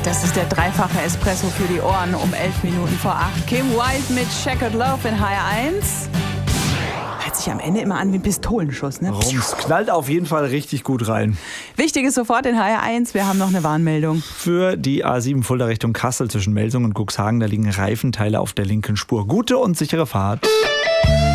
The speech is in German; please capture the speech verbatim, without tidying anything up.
Das ist der dreifache Espresso für die Ohren um elf Minuten vor acht. Kim Wilde mit Checkered Love in H R eins. Hört sich am Ende immer an wie ein Pistolenschuss, ne? Rums, knallt auf jeden Fall richtig gut rein. Wichtig ist sofort in H R eins, wir haben noch eine Warnmeldung. Für die A sieben Fulda Richtung Kassel zwischen Melsung und Cuxhagen, da liegen Reifenteile auf der linken Spur. Gute und sichere Fahrt.